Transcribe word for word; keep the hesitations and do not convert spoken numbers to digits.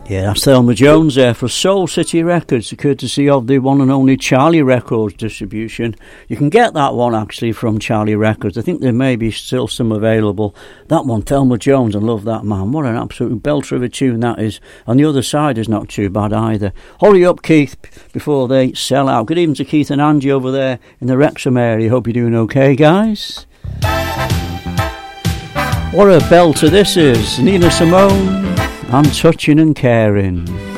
Yeah, that's Thelma Jones there for Soul City Records, courtesy of the one and only Charlie Records distribution. You can get that one actually from Charlie Records. I think there may be still some available. That one, Thelma Jones, I love that, man. What an absolute belter of a tune that is. And the other side is not too bad either. Hurry up, Keith, before they sell out. Good evening to Keith and Angie over there in the Wrexham area. Hope you're doing okay, guys. What a belter this is. Nina Simone, I'm touching and caring.